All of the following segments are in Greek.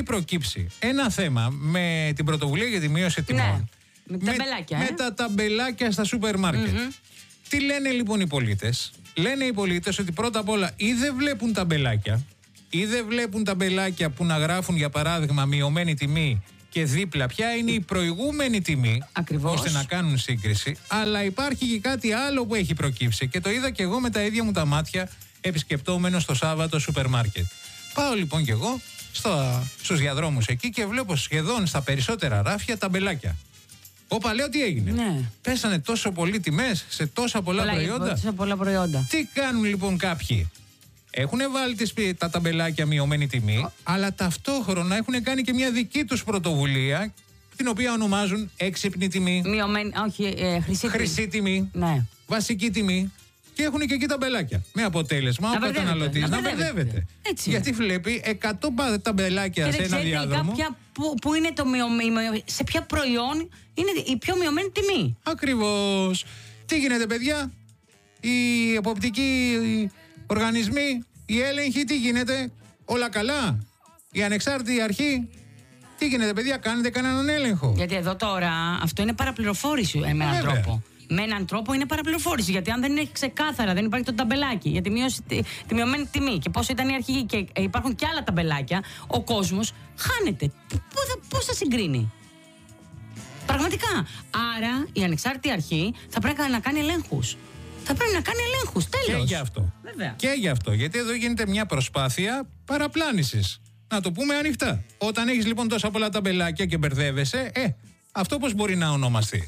προκύψει ένα θέμα με την πρωτοβουλία για τη μείωση τιμών. Με ταμπελάκια. Με τα ταμπελάκια στα σούπερ μάρκετ. Τι λένε λοιπόν οι πολίτες? Λένε οι πολίτες ότι πρώτα απ' όλα ή δεν βλέπουν ταμπελάκια, ή δεν βλέπουν ταμπελάκια που να γράφουν για παράδειγμα μειωμένη τιμή και δίπλα ποια είναι η προηγούμενη τιμή, ακριβώς, ώστε να κάνουν σύγκριση. Αλλά υπάρχει και κάτι άλλο που έχει προκύψει και το είδα και εγώ με τα ίδια μου τα μάτια επισκεπτόμενος το Σάββατο σούπερ μάρκετ. Πάω λοιπόν και εγώ στους διαδρόμους εκεί και βλέπω σχεδόν στα περισσότερα ράφια ταμπελάκια. Όπα, λέω, τι έγινε? Ναι. Πέσανε τόσο πολύ τιμές σε τόσα πολλά προϊόντα. Τι κάνουν λοιπόν κάποιοι? Έχουν βάλει τα ταμπελάκια μειωμένη τιμή, αλλά ταυτόχρονα έχουν κάνει και μια δική τους πρωτοβουλία, την οποία ονομάζουν έξυπνη τιμή. Μειωμένη, όχι, χρυσή τιμή. Ναι. Βασική τιμή. Και έχουν και εκεί ταμπελάκια. Με αποτέλεσμα ο καταναλωτής να μπερδεύεται. Γιατί βλέπει 100 ταμπελάκια σε ένα διάδρομο. Κάποια που είναι σε ποια προϊόν είναι η πιο μειωμένη τιμή. Ακριβώς. Τι γίνεται, παιδιά? Οι εποπτικοί οργανισμοί, οι έλεγχοι, τι γίνεται? Όλα καλά? Η ανεξάρτητη αρχή, τι γίνεται, παιδιά? Κάνετε κανέναν έλεγχο? Γιατί εδώ τώρα αυτό είναι παραπληροφόρηση με έναν τρόπο. Με έναν τρόπο είναι παραπληροφόρηση. Γιατί αν δεν είναι ξεκάθαρα, δεν υπάρχει το ταμπελάκι για τη μειωμένη τιμή και πώς ήταν η αρχική και υπάρχουν και άλλα ταμπελάκια, ο κόσμος χάνεται. Πώς θα συγκρίνει? Πραγματικά. Άρα η ανεξάρτητη αρχή θα πρέπει να κάνει ελέγχους. Θα πρέπει να κάνει ελέγχους. Τέλος. Και γι' αυτό. Βέβαια. Και γι' αυτό. Γιατί εδώ γίνεται μια προσπάθεια παραπλάνησης. Να το πούμε ανοιχτά. Όταν έχεις λοιπόν τόσα πολλά ταμπελάκια και μπερδεύεσαι, αυτό πώς μπορεί να ονομαστεί?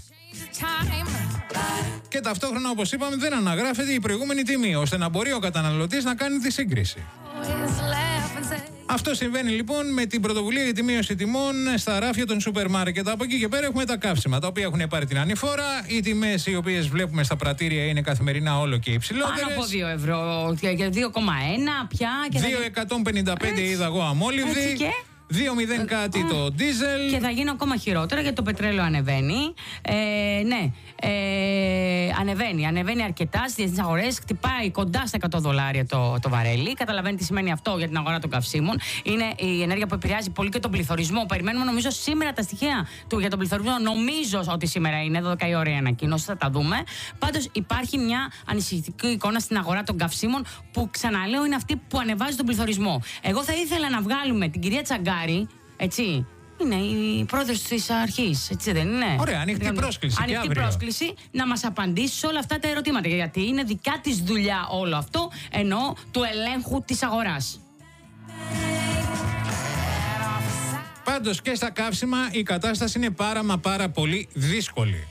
Και ταυτόχρονα, όπως είπαμε, δεν αναγράφεται η προηγούμενη τιμή, ώστε να μπορεί ο καταναλωτής να κάνει τη σύγκριση. Αυτό συμβαίνει λοιπόν με την πρωτοβουλία για τη μείωση τιμών στα ράφια των σούπερ μάρκετ. Από εκεί και πέρα έχουμε τα καύσιμα, τα οποία έχουν πάρει την ανηφόρα. Οι τιμές οι οποίες βλέπουμε στα πρατήρια είναι καθημερινά όλο και υψηλότερες. Πάνω από 2 ευρώ, 2,1 πια. 2,155 είδα εγώ αμόλυβδη. 2,0 κάτι το ντίζελ. Και θα γίνει ακόμα χειρότερα γιατί το πετρέλαιο ανεβαίνει. Ανεβαίνει αρκετά στις διεθνείς αγορές. Χτυπάει κοντά στα $100 το βαρέλι. Καταλαβαίνετε τι σημαίνει αυτό για την αγορά των καυσίμων. Είναι η ενέργεια που επηρεάζει πολύ και τον πληθωρισμό. Περιμένουμε νομίζω σήμερα τα στοιχεία για τον πληθωρισμό. Νομίζω ότι σήμερα είναι 12 η ώρα η ανακοίνωση. Θα τα δούμε. Πάντως υπάρχει μια ανησυχητική εικόνα στην αγορά των καυσίμων που, ξαναλέω, είναι αυτή που ανεβάζει τον πληθωρισμό. Εγώ θα ήθελα να βγάλουμε την κυρία Τσαγκάρη, έτσι. Είναι η πρόεδρος της αρχής, έτσι δεν είναι? Ωραία, ανοιχτή πρόσκληση. Ανοιχτή πρόσκληση να μας απαντήσει σε όλα αυτά τα ερωτήματα. Γιατί είναι δικά της δουλειά όλο αυτό, ενώ του ελέγχου της αγοράς. Πάντως και στα καύσιμα η κατάσταση είναι πάρα πολύ δύσκολη.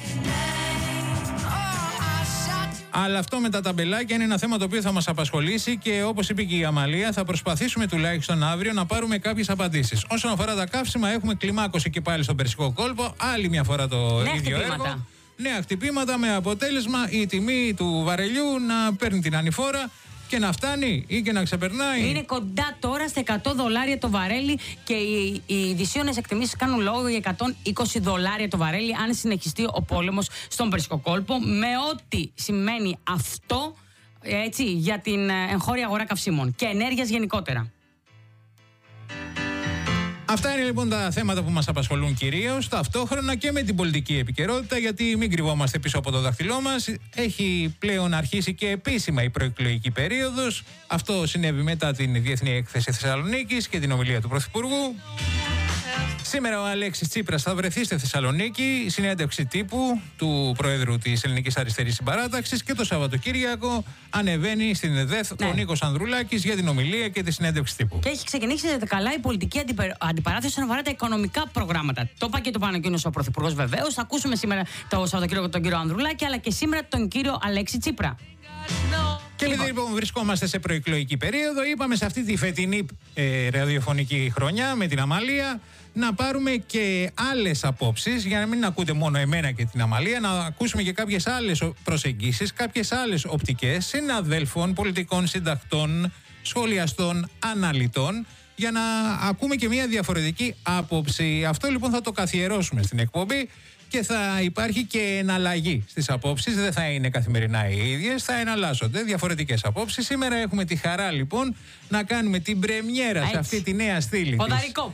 Αλλά αυτό με τα ταμπελάκια είναι ένα θέμα το οποίο θα μας απασχολήσει και όπως είπε και η Αμαλία, θα προσπαθήσουμε τουλάχιστον αύριο να πάρουμε κάποιες απαντήσεις. Όσον αφορά τα καύσιμα, έχουμε κλιμάκωση και πάλι στον Περσικό κόλπο. Άλλη μια φορά το ίδιο έργο. Νέα χτυπήματα με αποτέλεσμα η τιμή του βαρελιού να παίρνει την ανηφόρα και να φτάνει ή και να ξεπερνάει. Είναι κοντά τώρα στα $100 το βαρέλι και οι ειδησίωνες εκτιμήσεις κάνουν λόγο για $120 το βαρέλι αν συνεχιστεί ο πόλεμος στον Περσικό κόλπο, με ό,τι σημαίνει αυτό, έτσι, για την εγχώρια αγορά καυσίμων και ενέργειας γενικότερα. Αυτά είναι λοιπόν τα θέματα που μας απασχολούν κυρίως, ταυτόχρονα και με την πολιτική επικαιρότητα, γιατί μην κρυβόμαστε πίσω από το δάχτυλό μας. Έχει πλέον αρχίσει και επίσημα η προεκλογική περίοδος. Αυτό συνέβη μετά την Διεθνή Έκθεση Θεσσαλονίκης και την ομιλία του Πρωθυπουργού. Σήμερα ο Αλέξης Τσίπρας θα βρεθεί στη Θεσσαλονίκη, συνέντευξη τύπου του Προέδρου της Ελληνικής Αριστερής Συμπαράταξης, και το Σαββατοκύριακο ανεβαίνει στην ΕΔΕΘ ο Νίκος Ανδρουλάκης για την ομιλία και τη συνέντευξη τύπου. Και έχει ξεκινήσει καλά η πολιτική αντιπαράθεση όσον αφορά τα οικονομικά προγράμματα. Το πακέτο που ανακοίνωσε ο Πρωθυπουργός βεβαίως. Θα ακούσουμε σήμερα το Σαββατοκύριακο τον κύριο Ανδρουλάκη, αλλά και σήμερα τον κύριο Αλέξη Τσίπρα. Και επειδή λοιπόν βρισκόμαστε σε προεκλογική περίοδο, είπαμε σε αυτή τη φετινή ραδιοφωνική χρονιά με την Αμαλία να πάρουμε και άλλες απόψεις, για να μην ακούτε μόνο εμένα και την Αμαλία, να ακούσουμε και κάποιες άλλες προσεγγίσεις, κάποιες άλλες οπτικές συναδέλφων, πολιτικών συντακτών, σχολιαστών, αναλυτών, για να ακούμε και μια διαφορετική άποψη. Αυτό λοιπόν θα το καθιερώσουμε στην εκπομπή και θα υπάρχει και εναλλαγή στις απόψεις. Δεν θα είναι καθημερινά οι ίδιες, θα εναλλάσσονται διαφορετικές απόψεις. Σήμερα έχουμε τη χαρά λοιπόν να κάνουμε την πρεμιέρα σε αυτή τη νέα στήλη.